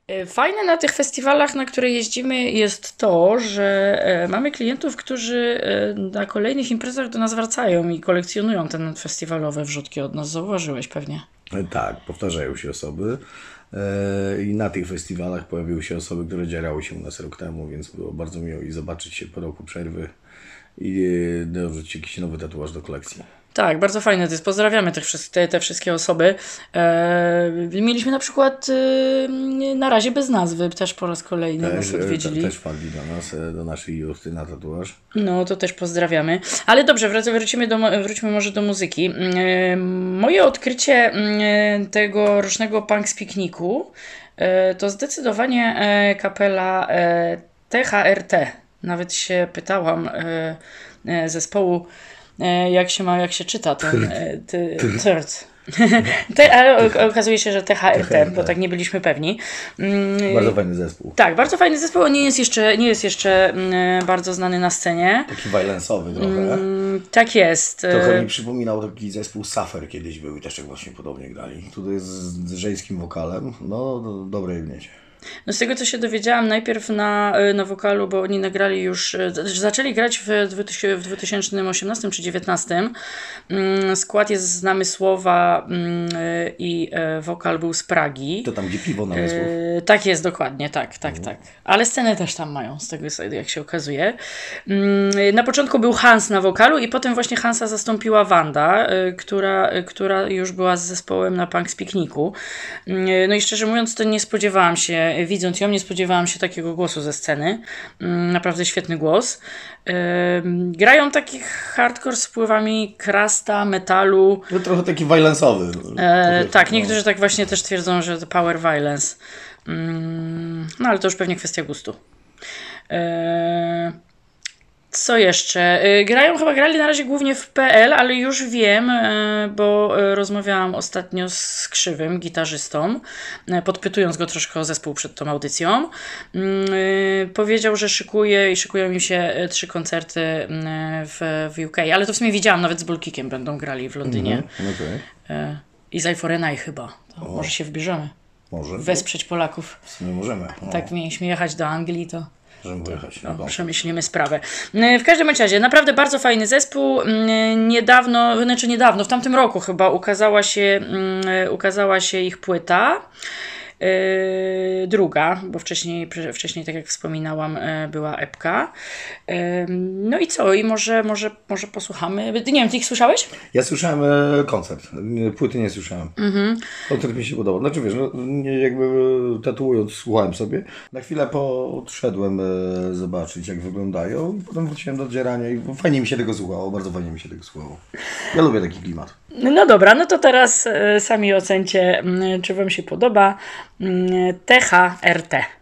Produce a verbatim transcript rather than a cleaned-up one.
Fajne na tych festiwalach, na które jeździmy, jest to, że e, mamy klientów, którzy e, na kolejnych imprezach do nas wracają i kolekcjonują te festiwalowe wrzutki od nas. Zauważyłeś pewnie. Tak, powtarzają się osoby. E, I na tych festiwalach pojawiły się osoby, które dzierały się u nas rok temu, więc było bardzo miło i zobaczyć się po roku przerwy i e, dorzucić jakiś nowy tatuaż do kolekcji. Tak, bardzo fajne to jest. Pozdrawiamy te, te, te wszystkie osoby. E, mieliśmy na przykład e, na razie bez nazwy, też po raz kolejny Też, nas odwiedzili. też wpadli do nas, do naszej juchty na tatuaż. No, to też pozdrawiamy. Ale dobrze, wrac- wrócimy do, wróćmy może do muzyki. E, moje odkrycie e, tego rocznego Punk z Pikniku e, to zdecydowanie e, kapela e, T H R T. Nawet się pytałam e, e, zespołu, e, jak się ma, jak się czyta ten e, ty, trt. Te, ale okazuje się, że T H R T, bo tak nie byliśmy pewni. Bardzo fajny zespół. Tak, bardzo fajny zespół. On nie jest jeszcze, nie jest jeszcze mm, bardzo znany na scenie. Taki violence'owy trochę. Mm, tak jest. Trochę mi przypominał taki zespół Suffer kiedyś był i też tak właśnie podobnie grali. Tutaj z, z żeńskim wokalem. No, do, dobre jebniecie. No z tego, co się dowiedziałam, najpierw na, na wokalu, bo oni nagrali już, zaczęli grać w dwa tysiące osiemnastym czy dziewiętnastym. Skład jest z Namysłowa i wokal był z Pragi. To tam, gdzie piwo Namysłów. Tak jest, dokładnie, tak, tak, mhm. tak. Ale scenę też tam mają, z tego jak się okazuje. Na początku był Hans na wokalu i potem właśnie Hansa zastąpiła Wanda, która, która już była z zespołem na Punk z Pikniku. No i szczerze mówiąc, to nie spodziewałam się, widząc ją, nie spodziewałam się takiego głosu ze sceny. Naprawdę świetny głos. Grają taki hardcore z wpływami krasta, metalu. No, trochę taki violence'owy. E, tak, niektórzy tak właśnie też twierdzą, że to power violence. No ale to już pewnie kwestia gustu. E, Co jeszcze? Grają, chyba grali na razie głównie w P L, ale już wiem, bo rozmawiałam ostatnio z Krzywym, gitarzystą, podpytując go troszkę o zespół przed tą audycją. Powiedział, że szykuje i szykują im się trzy koncerty w, w U K, ale to w sumie widziałam, nawet z Bullkickiem będą grali w Londynie. Mm-hmm, okay. I z Iforenaj chyba. To może się wybierzemy. Może. Wesprzeć Polaków. W sumie możemy. No. Tak mieliśmy jechać do Anglii, to... Możemy wyjechać. No, przemyślimy sprawę. W każdym razie, naprawdę bardzo fajny zespół. Niedawno, znaczy niedawno, w tamtym roku chyba ukazała się, ukazała się ich płyta. Yy, druga, bo wcześniej, wcześniej, tak jak wspominałam, była epka. Yy, no i co? I może, może, może posłuchamy. Nie wiem, ty ich słyszałeś? Ja słyszałem e, koncert. Płyty nie słyszałem. Mm-hmm. Koncert mi się podobał. Znaczy wiesz, no, nie, jakby tatuując, słuchałem sobie. Na chwilę podszedłem e, zobaczyć, jak wyglądają i potem wróciłem do dzierania i fajnie mi się tego słuchało. Bardzo fajnie mi się tego słuchało. Ja lubię taki klimat. No dobra, no to teraz e, sami ocencie, czy wam się podoba. T H R T.